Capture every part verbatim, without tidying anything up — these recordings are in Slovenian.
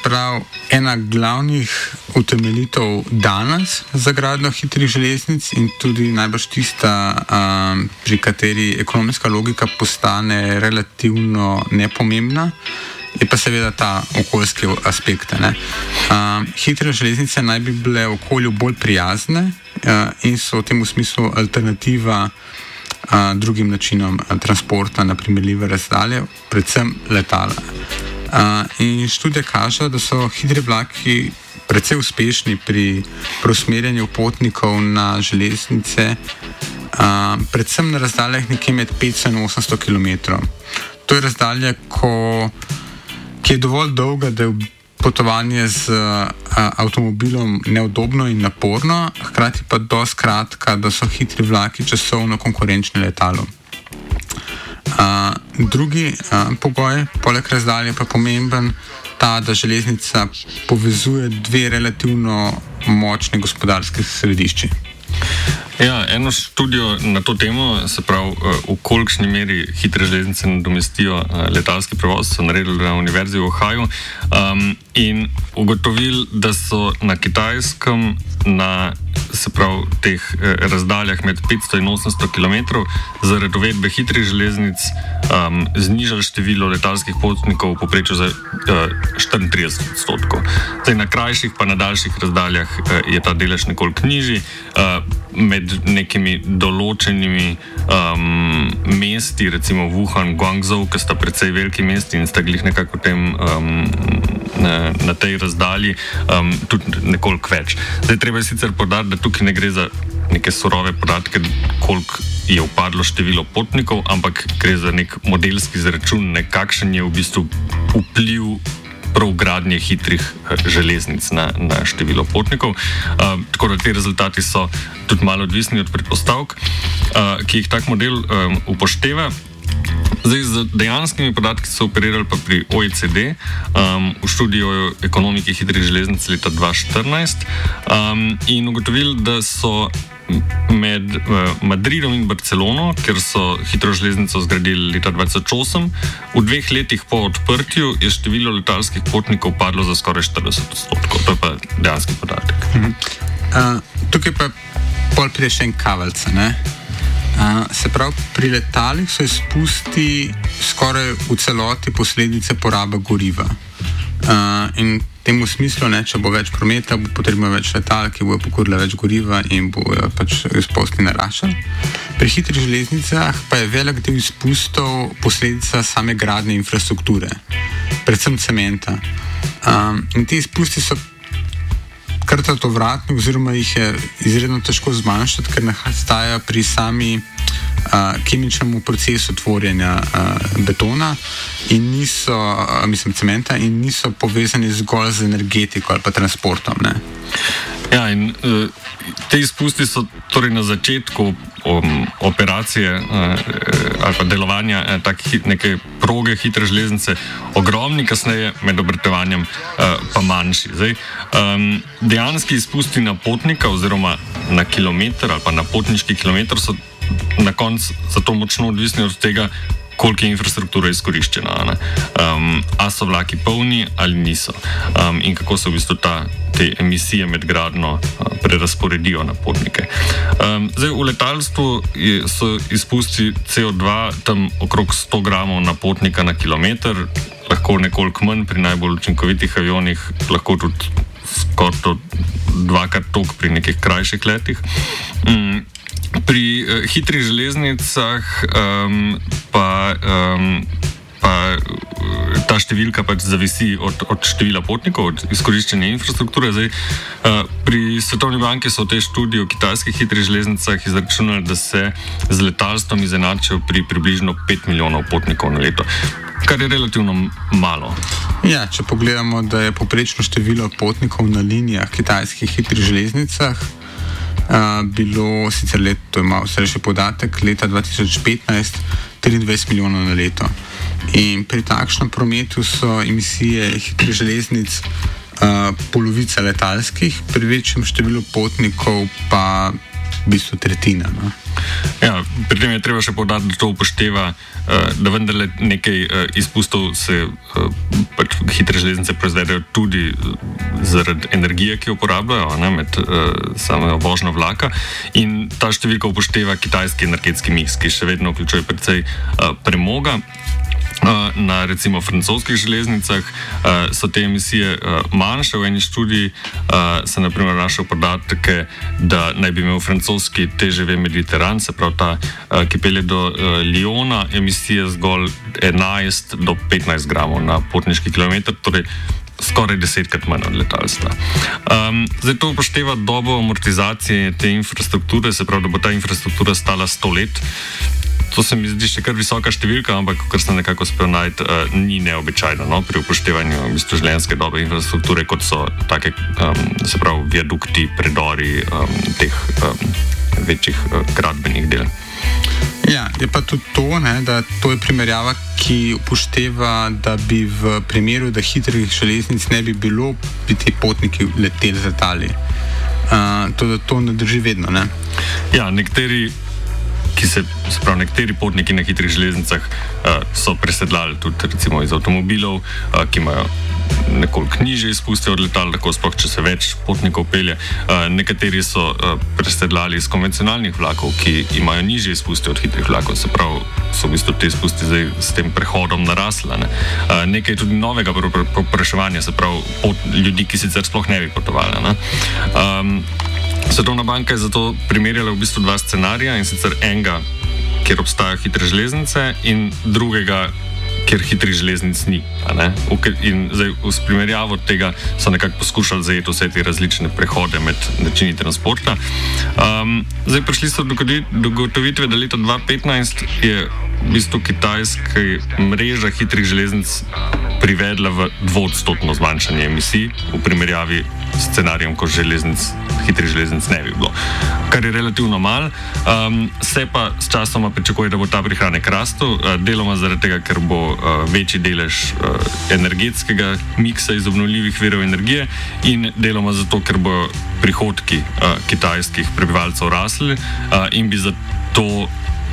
pravi, ena glavnih utemeljitev danes za gradnjo hitrih železnic in tudi najbrž tista, um, pri kateri ekonomska logika postane relativno nepomembna, je pa seveda ta okoljski aspekt. Um, hitre železnice naj bi bile okolju bolj prijazne uh, in so v tem smislu alternativa uh, drugim načinom uh, transporta na primerljive razdalje, predvsem letala. Uh, in študije kažejo, da so hitri vlaki precej uspešni pri preusmerjanju potnikov na železnice, uh, predvsem na razdaljah nekje med petsto in osemsto kilometrov. To je razdalja, ko, ki je dovolj dolga, da je potovanje z uh, avtomobilom neudobno in naporno, hkrati pa dosti kratka, da so hitri vlaki časovno konkurenčni letalom. Uh, drugi uh, pogoj, poleg razdalje, pa pomemben ta, da železnica povezuje dve relativno močni gospodarski središči. Ja, eno študijo na to temo, se pravi, v kolikšni meri hitre železnice nadomestijo letalski prevoz, so naredili na Univerzi v Ohaju um, in ugotovili, da so na Kitajskem na, se pravi, teh razdaljah med petsto in osemsto kilometrov zaradi uvedbe hitrih železnic um, znižali število letalskih potnikov v povprečju za uh, štiriintrideset odstotkov. Zdaj, na krajših pa na daljših razdaljah uh, je ta delež nekoliko nižji. Uh, med nekimi določenimi um, mesti, recimo Wuhan, Guangzhou, ki sta precej veliki mesti in sta glih nekako tem, um, na, na tej razdalji um, tudi nekoliko več. Zdaj, treba je sicer podariti, da tukaj ne gre za neke surove podatke, koliko je upadlo število potnikov, ampak gre za nek modelski izračun, nekakšen je v bistvu vpliv prav gradnje hitrih železnic na, na število potnikov. Uh, tako da te rezultati so tudi malo odvisni od predpostavk, uh, ki jih tak model um, upošteva. Zdaj, z dejanskimi podatki so operirali pa pri O E C D um, v študiju o ekonomiki hitrih železnic leta dva tisoč štirinajst um, in ugotovili, da so med uh, Madridom in Barcelono, kjer so hitro železnico zgradili leta dva tisoč osem, v dveh letih po odprtju je število letalskih potnikov padlo za skoraj štirideset odstotkov. To je pa dejanski podatek. Mhm. Uh, tukaj pa pol pride še en kavelc, ne? Uh, se pravi, pri letalih so izpusti skoraj v celoti posledice porabe goriva. Uh, in temu smislu, ne, če bo več prometa, bo potrebno več letal, ki bojo pokurila več goriva in bojo pač izpusti naraščali. Pri hitrih železnicah pa je velik del izpustov posledica same gradnje infrastrukture, predvsem cementa. Um, in ti izpusti so kratovratni oziroma jih je izredno težko zmanjšati, ker nastajajo pri sami uh, kemičnemu procesu tvorjenja uh, betona in niso, uh, mislim, cementa in niso povezani zgolj z energetiko ali pa transportom, ne? Ja, in uh, te izpusti so torej na začetku um, operacije uh, ali pa delovanja uh, take neke proge hitre železnice ogromni, kasneje med obratovanjem uh, pa manjši. Zdaj, um, dejanski izpusti na potnika oziroma na kilometer ali pa na potniški kilometer so na koncu zato močno odvisni od tega, koliko je infrastruktura izkoriščena. Um, a so vlaki polni ali niso. Um, in kako se v bistvu ta, te emisije med gradnjo uh, prerasporedijo na potnike. Um, zdaj, v letalstvu je, so izpusti C O dva tam okrog sto gramov na potnika na kilometer, lahko nekoliko manj pri najbolj učinkovitih avionih, lahko tudi skoraj dvakrat toliko pri nekih krajših letih. Um, Pri uh, hitrih železnicah um, pa, um, pa ta številka pač zavisi od, od števila potnikov, od izkoriščene infrastrukture. Zdaj, uh, pri Svetovni banki so v tej študiji o kitajskih hitrih železnicah izračunali, da se z letalstvom izenačijo pri približno pet milijonov potnikov na leto, kar je relativno malo. Ja, če pogledamo, da je povprečno število potnikov na linijah kitajskih hitrih železnicah Uh, bilo sicer leto, to je malo starejši podatek, leta dva tisoč petnajst triindvajset milijonov na leto. In pri takšnem prometu so emisije hitrih železnic uh, polovica letalskih, pri večjem številu potnikov pa v bistvu tretjina. No? Ja, pri tem je treba še poudariti, da to upošteva, uh, da vendarle nekaj uh, izpustov se uh, pač hitre železnice proizvedejo tudi zaradi energije, ki jo uporabljajo, ne, med uh, samo vožnjo vlaka, in ta številka upošteva kitajski energetski miks, ki še vedno vključuje precej uh, premoga. Uh, na recimo francoskih železnicah uh, so te emisije uh, manjše. V eni študiji uh, se naprimer našel podatke, da naj bi imel francoski T G V Mediteran, se pravi ta, uh, ki pelje do uh, Lyona, emisije zgolj enajst do petnajst gramov na potniški kilometer, torej skoraj desetkrat manj od letalstva. Um, zdaj to upošteva dobo amortizacije te infrastrukture, se pravi, da bo ta infrastruktura stala sto let. To se mi zdi še kar visoka številka, ampak kar sem nekako uspel najti, uh, ni neobičajno, no, pri upoštevanju v bistvu življenjske dobe infrastrukture, kot so take, um, se pravi, viadukti, predori um, teh um, večjih uh, gradbenih del. Ja, je pa tudi to, ne, da to je primerjava, ki upošteva, da bi v primeru, da hitrih železnic ne bi bilo, bi ti potniki leteli z letali. Uh, to, da to ne drži vedno, ne? Ja, nekateri ki se, se pravi, nekateri potniki na hitrih železnicah uh, so presedlali tudi recimo iz avtomobilov, uh, ki imajo nekoliko nižje izpuste od letal, tako sploh, če se več potnikov pelje. Uh, nekateri so uh, presedlali iz konvencionalnih vlakov, ki imajo nižje izpuste od hitrih vlakov, se pravi, so v bistvu te izpusti zdaj s tem prehodom narasla. Ne? Uh, nekaj tudi novega povpraševanja, se pravi, pot, ljudi, ki sicer sploh ne bi potovali. Ne? Um, Svetovna banka je zato primerjala v bistvu dva scenarija, in sicer enega, kjer obstajajo hitre železnice, in drugega, kjer hitrih železnic ni. In zdaj v primerjavo tega so nekako poskušali zajeti vse te različne prehode med načini transporta. Um, zdaj prišli so do ugotovitve, da leta dva tisoč petnajst je v bistvu kitajska mreža hitrih železnic privedla v dvoodstotno zmanjšanje emisij v primerjavi s scenarijem, ko železnic, hitrih železnic ne bi bilo. Kar je relativno malo, um, se pa s časoma pričakuje, da bo ta prihranek rastel, uh, deloma zaradi tega, ker bo uh, večji delež uh, energetskega miksa iz obnovljivih virov energije, in deloma zato, ker bo prihodki uh, kitajskih prebivalcev rasli uh, in bi zato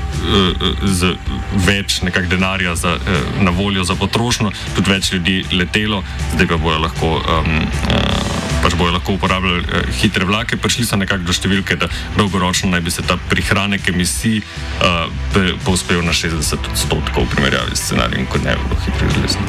z več nekak denarja za, na voljo za potrošnjo, tudi več ljudi letelo, zdaj pa bojo lahko, um, pač bojo lahko uporabljali uh, hitre vlake. Prišli so nekako do številke, da dolgoročno naj bi se ta prihranek emisij uh, povzpel na šestdeset odstotkov v primerjavi s scenarijem, kot ne bi bilo hitrih železnic.